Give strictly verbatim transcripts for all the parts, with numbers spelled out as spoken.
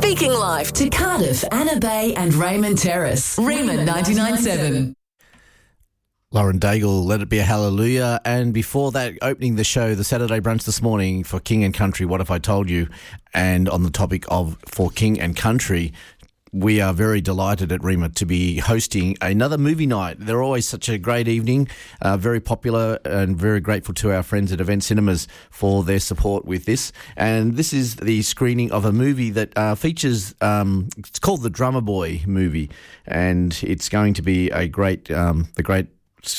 Speaking live to Cardiff, Anna Bay and Raymond Terrace. Rima ninety-nine point seven. Lauren Daigle, Let It Be a Hallelujah. And before that, opening the show, the Saturday brunch this morning for King and Country, What If I Told You? And on the topic of For King and Country, we are very delighted at Rima to be hosting another movie night. They're always such a great evening, uh, very popular, and very grateful to our friends at Event Cinemas for their support with this. And this is the screening of a movie that uh, features, um, it's called The Drummer Boy movie, and it's going to be a great, um, the great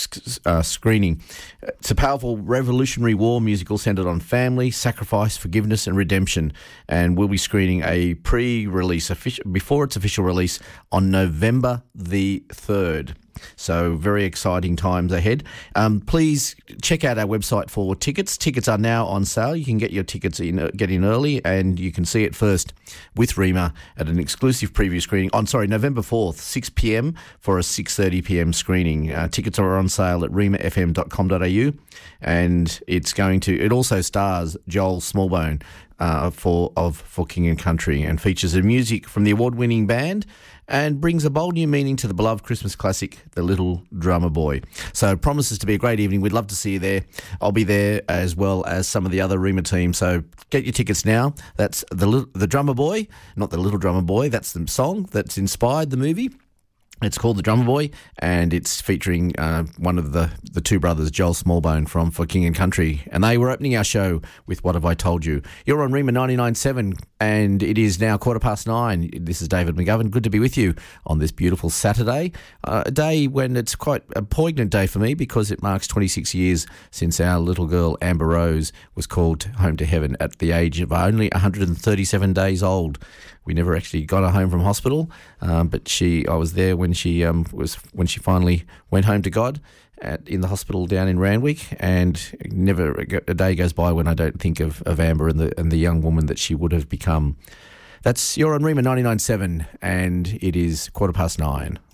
Uh, screening. It's a powerful Revolutionary War musical centred on family, sacrifice, forgiveness and redemption, and we'll be screening a pre-release, official, before its official release on November the third. So very exciting times ahead. Um, please check out our website for tickets. Tickets are now on sale. You can get your tickets in, uh, get in early, and you can see it first with Rima at an exclusive preview screening on, sorry, November fourth, six p.m. for a six thirty p.m. screening. Uh, tickets are on sale at rima f m dot com dot a u, and it's going to, it also stars Joel Smallbone uh, for, of, for King and Country, and features the music from the award-winning band, and brings a bold new meaning to the beloved Christmas classic, The Little Drummer Boy. So it promises to be a great evening. We'd love to see you there. I'll be there as well as some of the other Rima team. So get your tickets now. That's The, the Drummer Boy, not The Little Drummer Boy. That's the song that's inspired the movie. It's called The Drummer Boy, and it's featuring uh, one of the, the two brothers, Joel Smallbone from For King and Country. And they were opening our show with What Have I Told You? You're on Rima ninety-nine point seven, and it is now quarter past nine. This is David McGovern. Good to be with you on this beautiful Saturday, uh, a day when it's quite a poignant day for me because it marks twenty-six years since our little girl, Amber Rose, was called home to heaven at the age of only one hundred thirty-seven days old. We never actually got her home from hospital, um, but she, I was there when she um, was when she finally went home to God at, in the hospital down in Randwick, and never a day goes by when I don't think of, of Amber and the and the young woman that she would have become. That's, you're on Rima ninety-nine point seven, and it is quarter past nine.